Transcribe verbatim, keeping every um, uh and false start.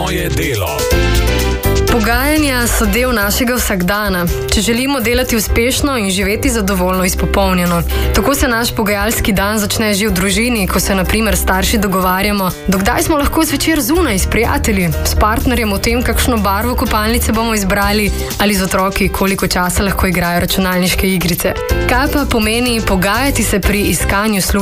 Moje delo. Pogajanja so del našega vsakdana, če želimo delati uspešno in živeti zadovoljno izpopolnjeno. Tako se naš pogajalski dan začne že v družini, ko se na primer starši dogovarjamo, dokdaj smo lahko zvečer zunaj s prijatelji, s partnerjem o tem, kakšno barvo kopalnice bomo izbrali, ali z otroki, koliko časa lahko igrajo računalniške igrice. Kaj pa pomeni pogajati se pri iskanju službe?